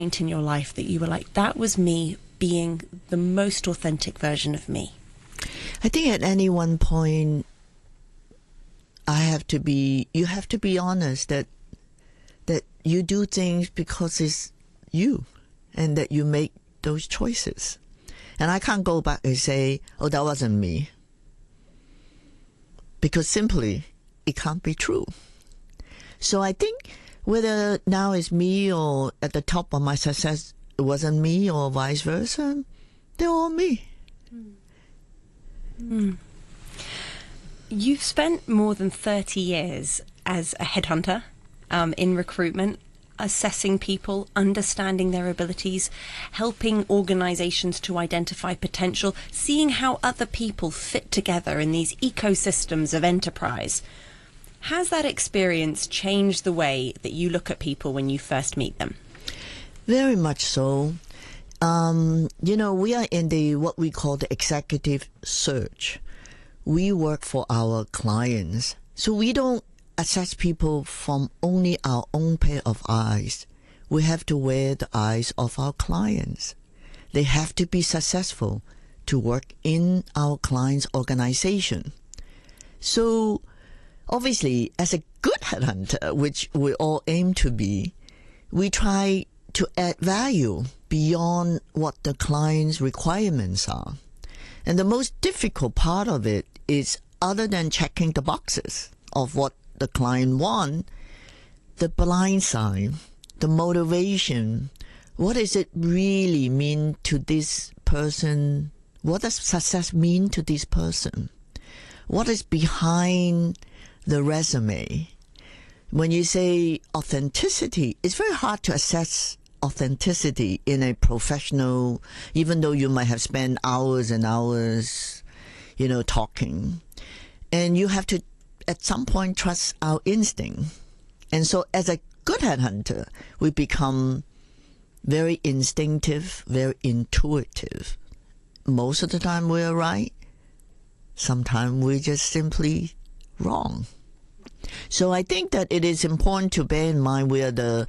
in your life that you were like, that was me being the most authentic version of me? I think at any one point, you have to be honest that you do things because it's you and that you make those choices. And I can't go back and say, oh, that wasn't me. Because simply, it can't be true. So I think whether now it's me or at the top of my success, it wasn't me or vice versa, they're all me. Mm. You've spent more than 30 years as a headhunter in recruitment, assessing people, understanding their abilities, helping organizations to identify potential, seeing how other people fit together in these ecosystems of enterprise. Has that experience changed the way that you look at people when you first meet them? Very much so. We are in what we call the executive search. We work for our clients. So we don't assess people from only our own pair of eyes. We have to wear the eyes of our clients. They have to be successful to work in our client's organization. So obviously, as a good headhunter, which we all aim to be, we try to add value beyond what the client's requirements are. And the most difficult part of it is, other than checking the boxes of what the client wants, the blind side, the motivation. What does it really mean to this person? What does success mean to this person? What is behind the resume? When you say authenticity, it's very hard to assess authenticity in a professional, even though you might have spent hours and hours, talking. And you have to, at some point, trust our instinct. And so as a good headhunter, we become very instinctive, very intuitive. Most of the time we're right. Sometimes we're just simply wrong. So I think that it is important to bear in mind we are the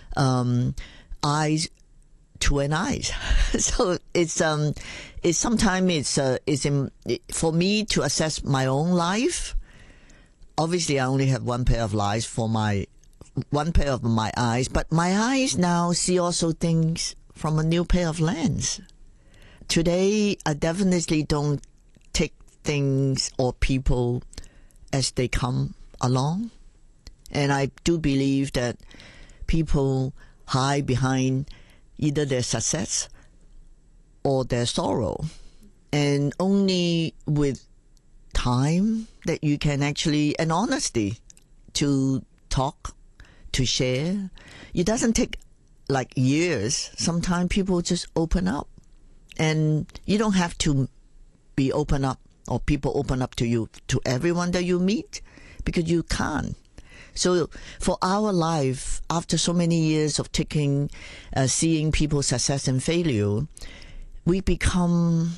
eyes to an eyes. So it's sometimes for me to assess my own life. Obviously, I only have one pair of eyes one pair of my eyes, but my eyes now see also things from a new pair of lens. Today, I definitely don't take things or people as they come along. And I do believe that people hide behind either their success or their sorrow. And only with time that you can actually, and honesty, to talk, to share. It doesn't take like years. Sometimes people just open up. And you don't have to be open up or people open up to you, to everyone that you meet, because you can't. So for our life, after so many years of seeing people's success and failure, we become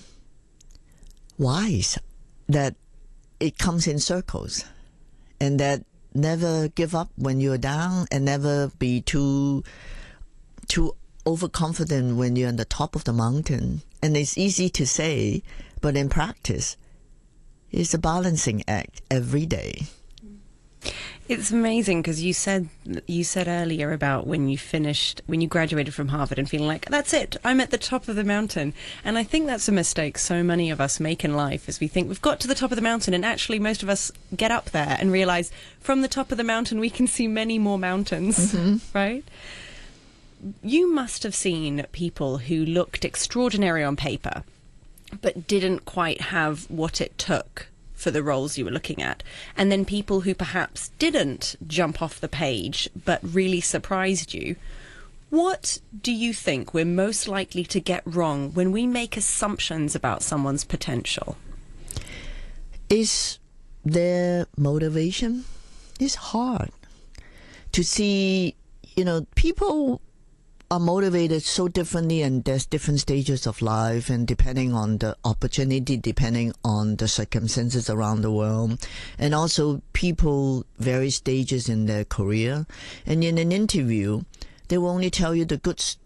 wise that it comes in circles, and that never give up when you're down, and never be too overconfident when you're on the top of the mountain. And it's easy to say, but in practice, it's a balancing act every day. It's amazing because you said earlier about when you graduated from Harvard and feeling like, that's it, I'm at the top of the mountain. And I think that's a mistake so many of us make in life, is we think we've got to the top of the mountain, and actually most of us get up there and realize from the top of the mountain we can see many more mountains, right? You must have seen people who looked extraordinary on paper but didn't quite have what it took for the roles you were looking at, and then people who perhaps didn't jump off the page but really surprised you. What do you think we're most likely to get wrong when we make assumptions about someone's potential? Is their motivation? It's hard to see, people are motivated so differently, and there's different stages of life, and depending on the opportunity, depending on the circumstances around the world, and also people various stages in their career. And in an interview, they will only tell you the good